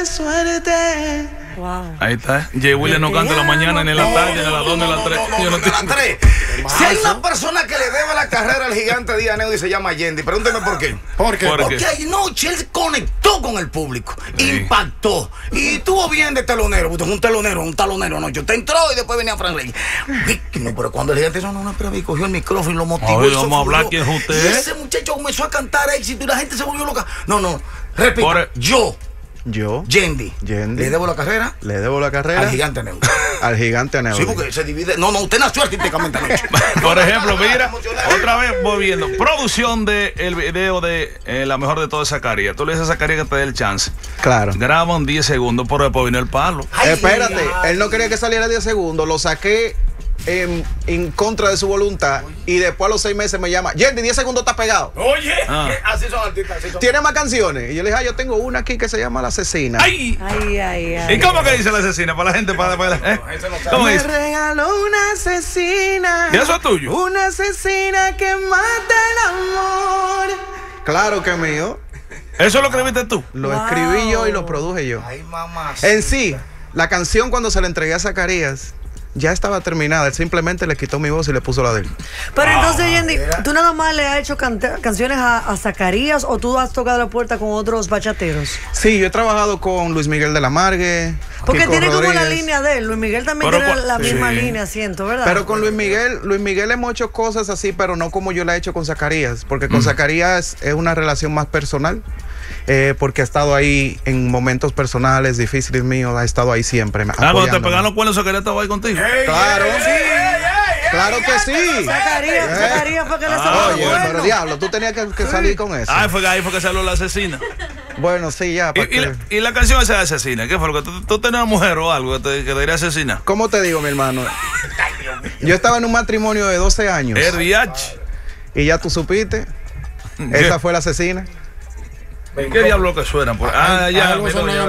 suerte. Wow. Ahí está. Jay Williams no canta en la mañana, ni en la tarde, ni en la 2, ni en la 3. No, de las 3. Si hay una persona que le debe la carrera al gigante Díaz Neudi, se llama Yendi. Pregúnteme por qué. ¿Por qué? Porque anoche él conectó con el público, impactó y estuvo bien de telonero. Usted es un talonero anoche. Usted entró y después venía Frank Reyes. No, pero cuando el gigante dijo, no, pero cogió el micrófono y lo motivó. Oye, vamos a hablar quién es usted. Y ese muchacho comenzó a cantar éxito y la gente se volvió loca. No, repita. Yo, Yendi, le debo la carrera. Le debo la carrera al gigante Neudi. Al gigante Neudi. Sí, porque se divide. No, usted nació artísticamente anoche. Por ejemplo, mira, otra vez voy viendo. Producción del video de La Mejor de Todo de Zacarías. Tú le dices a Zacarías que te dé el chance. Claro. Graban 10 segundos, pero después vino el palo. Espérate, él no quería que saliera 10 segundos. Lo saqué en contra de su voluntad y después a los 6 meses me llama, Yendi, 10 segundos está pegado. Oye, así son artistas. ¿Tiene más canciones? Y yo le dije, yo tengo una aquí que se llama La Asesina. ¡Ay! ¿Y cómo que dice La Asesina? Para la gente, ¿cómo dice? Me regaló una asesina. ¿Y eso es tuyo? Una asesina que mata el amor. Claro que es mío. ¿Eso lo escribiste tú? Lo escribí yo y lo produje yo. Ay, mamá. En sí, la canción cuando se la entregué a Zacarías ya estaba terminada, él simplemente le quitó mi voz y le puso la de él. Pero entonces, Yendi, ¿tú nada más le has hecho canciones a Zacarías o tú has tocado la puerta con otros bachateros? Sí, yo he trabajado con Luis Miguel de la Margue. Porque Kiko tiene Rodríguez. como la línea de él. Luis Miguel también tiene la misma línea, siento, ¿verdad? Pero con Luis Miguel hemos hecho cosas así, pero no como yo la he hecho con Zacarías, porque con Zacarías es una relación más personal. Porque ha estado ahí en momentos personales difíciles míos, ha estado ahí siempre. Cuando te pegaron los cuernos, Zacarías estaba ahí contigo. Claro, claro que sí. Zacarías fue que le salió. Oye, pero diablo, tú tenías que salir con eso. Ahí fue que salió La Asesina. Bueno, sí, ya. ¿Y la canción esa de Asesina? ¿Qué fue lo que tú tenías una mujer o algo que te diría asesina? ¿Cómo te digo, mi hermano? Yo estaba en un matrimonio de 12 años. RDH. Y ya tú supiste. Esa fue la asesina. ¿Qué diablo que suena? Ya,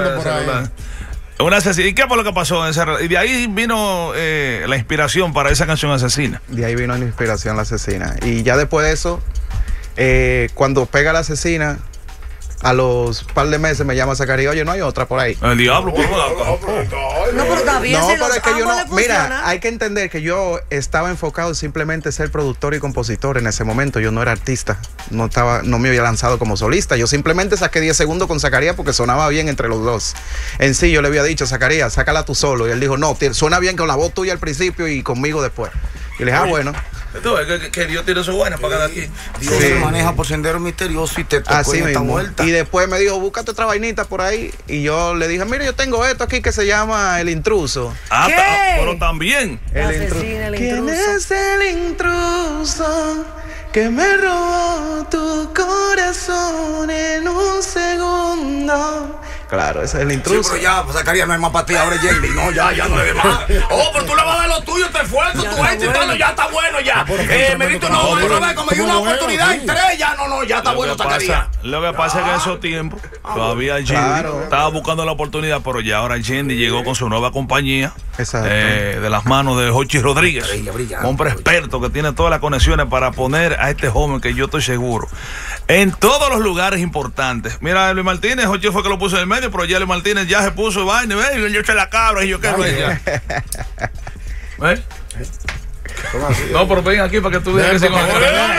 una asesina. ¿Y qué fue lo que pasó en esa? Y de ahí vino la inspiración para esa canción Asesina. De ahí vino la inspiración La Asesina. Y ya después de eso, cuando pega La Asesina, a los par de meses me llama Zacarías, oye, no hay otra por ahí. El diablo, por favor. No, pero está bien. No, si pero es que yo no. Mira, hay hay que entender que yo estaba enfocado en simplemente ser productor y compositor en ese momento. Yo no era artista. No me había lanzado como solista. Yo simplemente saqué 10 segundos con Zacarías porque sonaba bien entre los dos. En sí, yo le había dicho, Zacarías, sácala tú solo. Y él dijo, no, suena bien con la voz tuya al principio y conmigo después. Y le dije, bueno. Que Dios tiene su buena para cada quien. Dios se maneja por sendero misterioso y te tocó en esta vuelta. Y después me dijo, búscate otra vainita por ahí. Y yo le dije, mire, yo tengo esto aquí que se llama El Intruso. ¿Qué? Pero también. ¿Quién es el intruso que me robó tu corazón en un segundo? Claro, ese es El Intruso. Sí, pero ya, pues, Zacarías, no hay más para ti, ahora es Yendi. No, ya no hay más. Oh, pero tú le vas a dar lo tuyo, te esfuerzo, tu éxito, ya está bueno, ya. Me diste una vez, como me dio una oportunidad y 3, ya está bueno, Zacarías. Lo que pasa es que en esos tiempos todavía Yendi estaba buscando la oportunidad, pero ya ahora Yendi llegó con su nueva compañía. Exacto. De las manos de Jochi Rodríguez, hombre experto que tiene todas las conexiones para poner a este joven, que yo estoy seguro, en todos los lugares importantes. Mira, Luis Martínez, Jochi fue que lo puso en el medio, pero ya Luis Martínez ya se puso vaina, y yo eché la cabra y yo qué ya. ¿Ves? No, pero ven aquí para que tú veas que sí. No.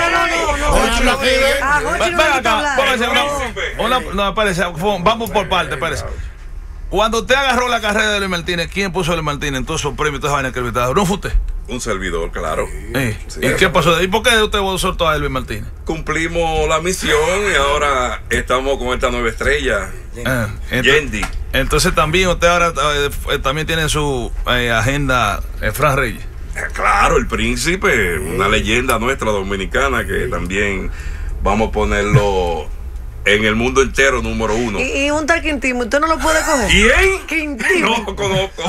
Ven acá, no, espérese, vamos por parte, espérese. Cuando usted agarró la carrera de Luis Martínez, ¿quién puso a Luis Martínez en todos esos premios, todas esas vainas que él estaba? ¿No fue usted? Un servidor, claro. Sí. ¿Y qué pasó? ¿Y por qué usted soltó a Luis Martínez? Cumplimos la misión y ahora estamos con esta nueva estrella, Yendi. Entonces también usted ahora también tiene en su agenda Fran Reyes. Claro, el príncipe, una leyenda nuestra dominicana que también vamos a ponerlo en el mundo entero número 1. Y un tal Quintimo, ¿usted no lo puede coger? ¿Quién? Quintimo. No conozco.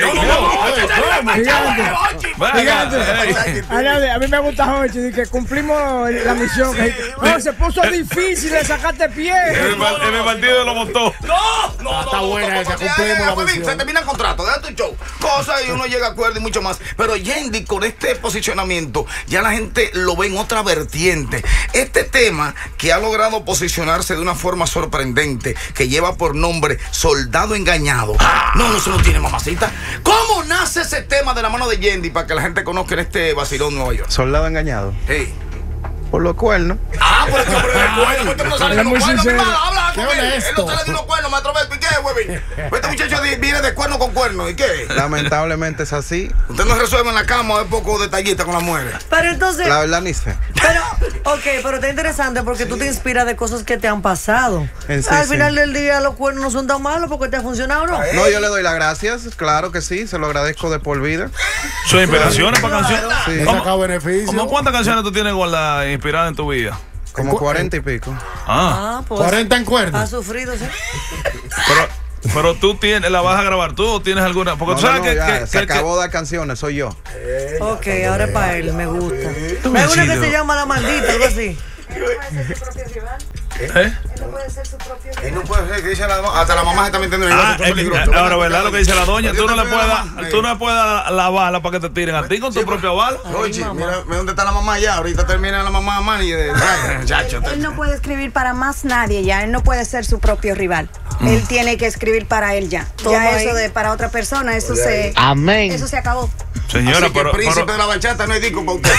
A mí me gusta Jochi, que cumplimos la misión. Se puso difícil de sacarte pie. El partido lo montó. No, está buena se termina el contrato, deja tu show. Cosas y uno llega a acuerdo y mucho más. Pero Yendi, con este posicionamiento, ya la gente lo ve en otra vertiente. Este tema que ha logrado posicionarse de una forma sorprendente, que lleva por nombre Soldado Engañado. No, eso no tiene mamacita. ¿Cómo nace ese tema de la mano de Yendi para que la gente conozca en este vacilón Nueva York? Soldado Engañado. Sí. Por los cuernos. Por el cuerno, usted no sale de los cuernos, mi hermano, habla con él. Él no sale de los cuernos, maestro Belpo, ¿y qué, huevín? Este muchacho viene de cuerno con cuerno, ¿y qué? Lamentablemente es así. Usted no resuelve en la cama, es poco detallista con las mujeres. Pero entonces... La verdad ni sé. Pero está interesante porque tú te inspiras de cosas que te han pasado. Al final del día los cuernos no son tan malos porque te ha funcionado, ¿no? No, yo le doy las gracias, claro que sí, se lo agradezco de por vida. ¿Son inspiraciones para canciones? Sí. ¿Cómo cuántas canciones tú tienes guardadas inspiradas en tu vida? Como 40 y pico. Pues 40 en cuernos. ha sufrido, ¿sí? Pero tú la vas a grabar tú o tienes alguna. Porque tú sabes que se acabó de dar canciones, soy yo. Ok, ahora es para él, me gusta. Hay una que se llama La Maldita, algo así. Él no puede ser su propio rival. Él no puede ser su propio rival. Él no puede ser, que dice hasta la mamá se está metiendo en el ahora, ¿verdad lo que dice la doña? Tú no le puedes dar la bala para que te tiren a ti con tu propia bala. Oye, mira dónde está la mamá ya. Ahorita termina la mamá Manny de chacho. Él no puede escribir para más nadie ya. Él no puede ser su propio rival. Él tiene que escribir para él ya. Ya eso de para otra persona, eso se... Amén. Eso se acabó. Señora, pero príncipe de la bachata no hay disco para usted.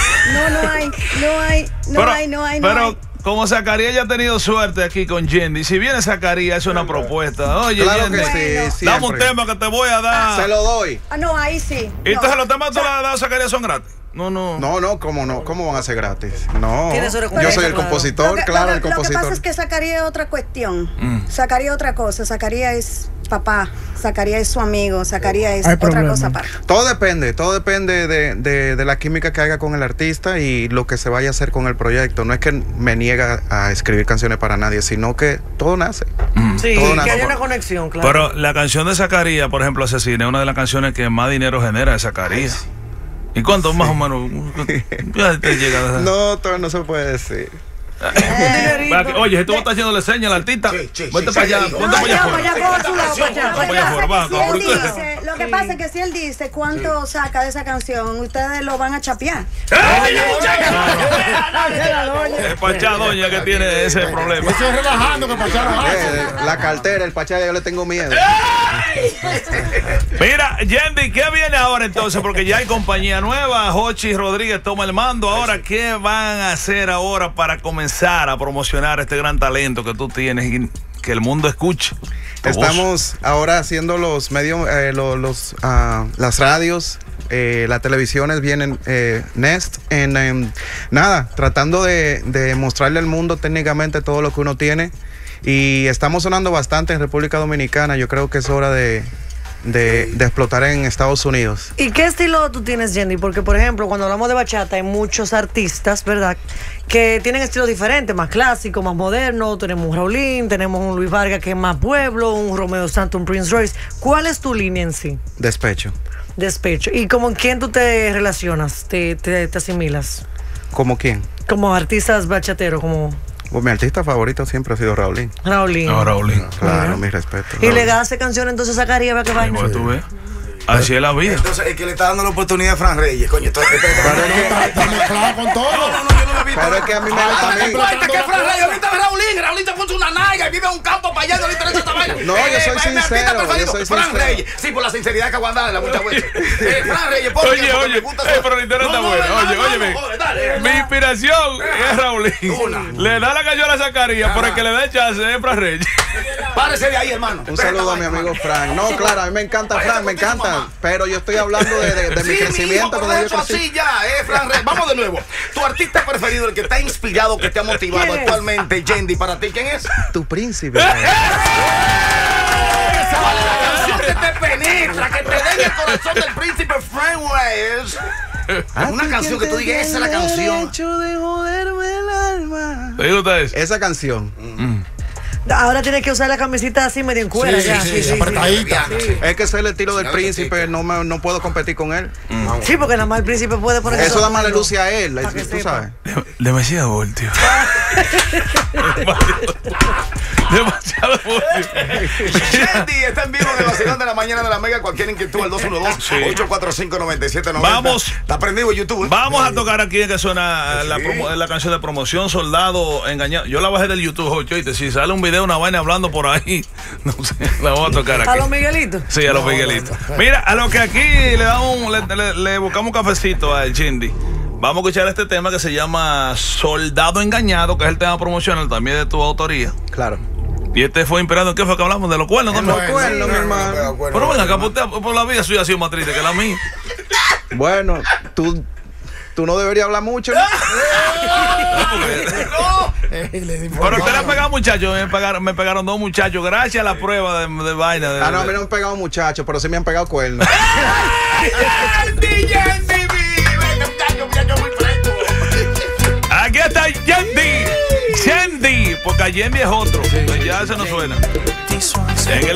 No hay. Pero como Zacarías ya ha tenido suerte aquí con Yendi, si viene Zacarías es una propuesta. Oye, Claro Yendi, que sí, dame un siempre. tema que te voy a dar. Se lo doy. No, ahí sí. Y entonces los temas que tú le has dado a Zacarías son gratis. No. ¿Cómo no? ¿Cómo van a ser gratis? No. Tiene su Yo soy recompensa, el claro. compositor, claro, el Lo que compositor. pasa es que Zacarías es otra cuestión. Zacarías es otra cosa. Zacarías es papá. Zacarías es su amigo. Zacarías es Hay otra problema. cosa aparte. Todo depende de la química que haga con el artista y lo que se vaya a hacer con el proyecto. No es que me niega a escribir canciones para nadie, sino que todo nace. Sí, Todo que nace. haya una conexión, claro. Pero la canción de Zacarías, por ejemplo, Asesina, es una de las canciones que más dinero genera de Zacarías. ¿Y cuánto más o menos? Ya te llega. No, todo no se puede decir. Oye, si tú estás haciéndole señas al artista, vete para allá, ponte para allá afuera. Lo que pasa es que si él dice cuánto saca de esa canción, ustedes lo van a chapear. Es Pachá doña que tiene ese problema. Estoy relajando que pasaron. La cartera, el pachá, yo le tengo miedo. Mira, Yendi, ¿qué viene ahora entonces? Porque ya hay compañía nueva, Jochi Rodríguez toma el mando. Ahora, ¿qué van a hacer ahora para comenzar a promocionar este gran talento que tú tienes y que el mundo escuche? Estamos ahora haciendo los medios, las radios, las televisiones vienen, Nest, nada, tratando de mostrarle al mundo técnicamente todo lo que uno tiene. Y estamos sonando bastante en República Dominicana. Yo creo que es hora de explotar en Estados Unidos. ¿Y qué estilo tú tienes, Yendi? Porque, por ejemplo, cuando hablamos de bachata, hay muchos artistas, ¿verdad?, que tienen estilos diferentes, más clásicos, más modernos. Tenemos un Raulín, tenemos un Luis Vargas que es más pueblo, un Romeo Santos, un Prince Royce. ¿Cuál es tu línea en sí? Despecho. Despecho. ¿Y con quién tú te relacionas? ¿Te asimilas? ¿Cómo quién? Como artistas bachateros, como Pues mi artista favorito siempre ha sido Raulín. Raulín. No, Raulín. Claro, mi respeto. Y Raulín. le hace canción entonces a Zacarías para que vaya. Pues tú ves. Así es la vida. Entonces, el que le está dando la oportunidad a Fran Reyes, coño. Está mezclado con todo. No, yo no lo he visto. Pero es que a mí me que Fran Reyes, ahorita Raulín te puso una nalga y vive en un campo para allá, no le interesa esta vaina. No, yo soy sincero, yo soy Fran sincero. Reyes, sí, por la sinceridad que aguardada la muchas veces. Fran Reyes, por Oye, pero la internet está buena. Oye, mi inspiración es Raulín. Le da la canción a Zacarías, por el que le dé chance es Fran Reyes. Párese de ahí, hermano. Un saludo a mi amigo Frank. No, claro, a mí me encanta Frank, me encanta. Pero yo estoy hablando de mi crecimiento. Por eso así ya, Fran Reyes. Vamos de nuevo. Tu artista preferido, el que te ha inspirado, que te ha motivado actualmente, Yendi, para ti, ¿quién es? Tu príncipe. ¿Cuál es la canción que te penetra, que te dé en el corazón del príncipe Fran Reyes? Una canción que tú digas, esa es la canción. ¿Te gusta eso? Esa canción. Ahora tienes que usar la camisita así medio en cuera. Sí, apretadita. Es que ese es el estilo del príncipe, no puedo competir con él. Sí, porque nada más el príncipe puede poner Eso da mala luz a él, Para que tú sepa. sabes. Demasiado voltio. Demasiado fácil. Yendi está en vivo en el vacilón de la mañana de la Mega. Cualquier inquietud al 212-845-9790. Vamos. Está prendido YouTube. Vamos a tocar aquí que suena la canción de promoción Soldado Engañado. Yo la bajé del YouTube, Jocho. Si sale un video, una vaina hablando por ahí, no sé, la vamos a tocar aquí. ¿A los Miguelitos? Sí, a los Miguelitos. Mira, a lo que aquí le buscamos un cafecito a Yendi. Vamos a escuchar este tema que se llama Soldado Engañado, que es el tema promocional también de tu autoría. Claro. Y este fue inspirado en qué fue que hablamos de los cuernos, ¿no? Los cuernos, mi hermano. Pero ven acá, por la vida soy así más triste que la mía. Bueno, tú no deberías hablar mucho, ¿no? Pero usted le ha pegado muchachos, me pegaron 2 muchachos, gracias a la prueba de vaina. No, a mí no me han pegado muchachos, pero sí me han pegado cuernos. Aquí está Yendi, porque a Yendi es otro, ya se nos suena. En el